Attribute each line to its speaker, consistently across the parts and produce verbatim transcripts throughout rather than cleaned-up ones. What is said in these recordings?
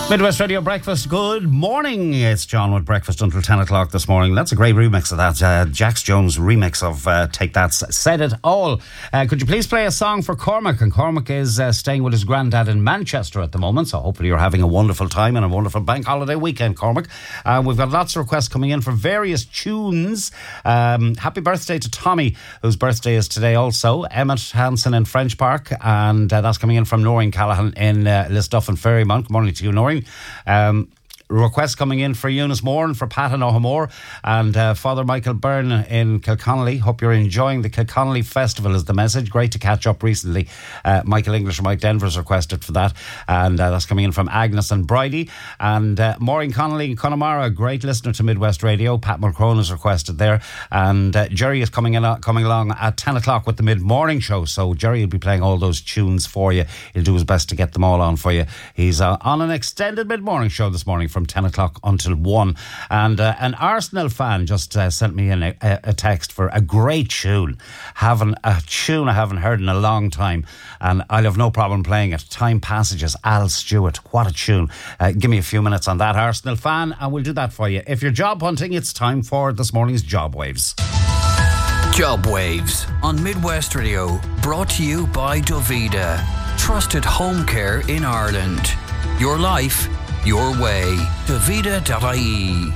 Speaker 1: Midwest Radio Breakfast, good morning. It's John with Breakfast until ten o'clock this morning. That's a great remix of that. Uh, Jax Jones remix of uh, Take That, Said It All. Uh, could you please play a song for Cormac? And Cormac is uh, staying with his granddad in Manchester at the moment, so hopefully you're having a wonderful time and a wonderful bank holiday weekend, Cormac. Uh, we've got lots of requests coming in for various tunes. Um, happy birthday to Tommy, whose birthday is today also. Emmett Hansen in French Park, and uh, that's coming in from Noreen Callahan in uh, Lisduff and Ferrymount. Good morning to you, Noreen. Um, requests coming in for Eunice Moore and for Pat and O'Hamore and uh, Father Michael Byrne in Kilconnelly. Hope you're enjoying the Kilconnelly Festival is the message. Great to catch up recently. Uh, Michael English and Mike Denver's requested for that, and uh, that's coming in from Agnes and Bridie. And uh, Maureen Connolly in Connemara, great listener to Midwest Radio. Pat Mulcrone has requested there, and uh, Jerry is coming in uh, coming along at ten o'clock with the mid-morning show, so Jerry will be playing all those tunes for you. He'll do his best to get them all on for you. He's uh, on an extended mid-morning show this morning from ten o'clock until one. And uh, an Arsenal fan just uh, sent me in a, a text for a great tune. Having a tune I haven't heard in a long time, and I'll have no problem playing it. Time Passages, Al Stewart. What a tune. Uh, give me a few minutes on that, Arsenal fan, and we'll do that for you. If you're job hunting, it's time for this morning's Job Waves.
Speaker 2: Job Waves on Midwest Radio, brought to you by Dovida. Trusted home care in Ireland. Your life, your way. Dovida dot I E.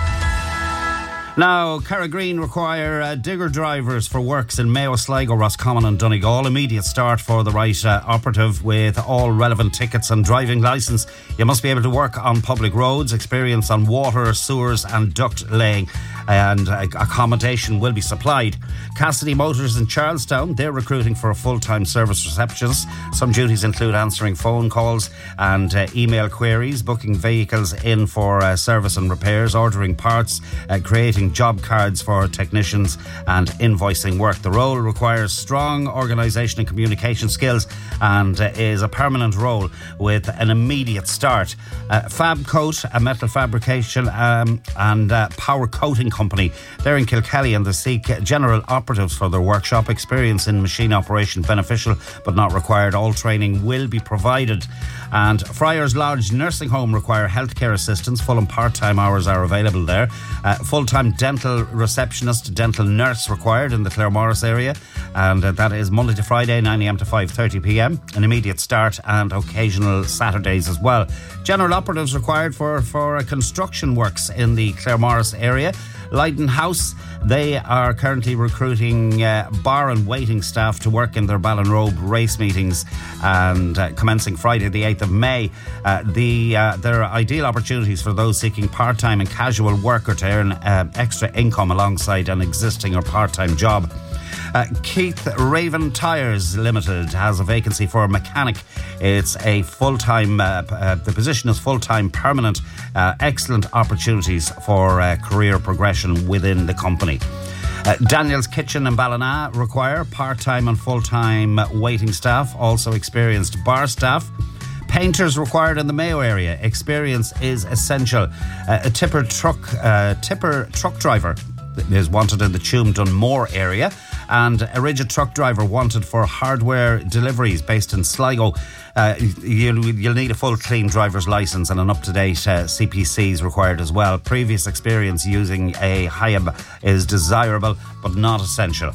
Speaker 1: Now, Cara Green require uh, digger drivers for works in Mayo, Sligo, Roscommon and Donegal. Immediate start for the right uh, operative with all relevant tickets and driving licence. You must be able to work on public roads, experience on water, sewers and duct laying, and uh, accommodation will be supplied. Cassidy Motors in Charlestown, they're recruiting for a full-time service receptionist. Some duties include answering phone calls and uh, email queries, booking vehicles in for uh, service and repairs, ordering parts, uh, creating job cards for technicians and invoicing work. The role requires strong organisation and communication skills and uh, is a permanent role with an immediate start. Uh, Fabcoat, a metal fabrication um, and uh, power coating company, they're in Kilkelly and they seek general operatives for their workshop. Experience in machine operation beneficial but not required. All training will be provided. And Friars Lodge Nursing Home require healthcare assistance. Full and part-time hours are available there. Uh, full-time dental receptionist, dental nurse required in the Claremorris area, and uh, that is Monday to Friday, nine a m to five thirty p m. An immediate start and occasional Saturdays as well. General operatives required for, for uh, construction works in the Claremorris area. Leiden House, they are currently recruiting uh, bar and waiting staff to work in their Ballinrobe race meetings, and uh, commencing Friday the eighth of May. Uh, the uh, there are ideal opportunities for those seeking part-time and casual work or to earn uh, extra income alongside an existing or part-time job. Uh, Keith Raven Tyres Limited has a vacancy for a mechanic. It's a full-time, uh, uh, the position is full-time permanent. Uh, excellent opportunities for uh, career progression within the company. Uh, Daniel's Kitchen in Ballina require part-time and full-time waiting staff, also experienced bar staff. Painters required in the Mayo area. Experience is essential. Uh, a tipper truck, uh, tipper truck driver is wanted in the Tuam Dunmore area, and a rigid truck driver wanted for hardware deliveries based in Sligo. Uh, you'll, you'll need a full clean driver's licence, and an up-to-date uh, C P C is required as well. Previous experience using a Hiab is desirable but not essential.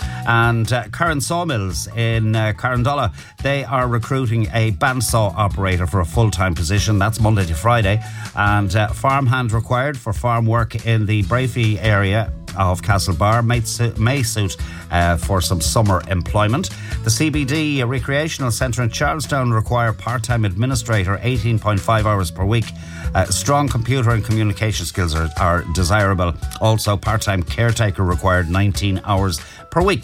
Speaker 1: And uh, Curran Sawmills in uh, Carandola, they are recruiting a bandsaw operator for a full-time position. That's Monday to Friday. And uh, farmhand required for farm work in the Brafey area of Castlebar may, su- may suit uh, for some summer employment. The C B D Recreational Centre in Charlestown require part-time administrator, eighteen point five hours per week. Uh, strong computer and communication skills are, are desirable. Also, part-time caretaker required, nineteen hours per week.